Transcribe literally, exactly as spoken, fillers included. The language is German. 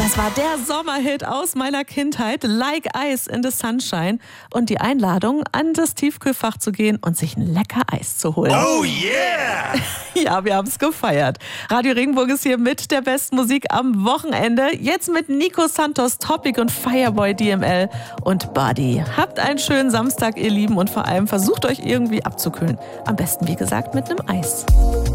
Das war der Sommerhit aus meiner Kindheit, Like Ice in the Sunshine. Und die Einladung, an das Tiefkühlfach zu gehen und sich ein lecker Eis zu holen. Oh yeah! Ja, wir haben es gefeiert. Radio Regenbogen ist hier mit der besten Musik am Wochenende. Jetzt mit Nico Santos, Topic und Fireboy D M L und Buddy. Habt einen schönen Samstag, ihr Lieben, und vor allem versucht euch irgendwie abzukühlen. Am besten, wie gesagt, mit einem Eis.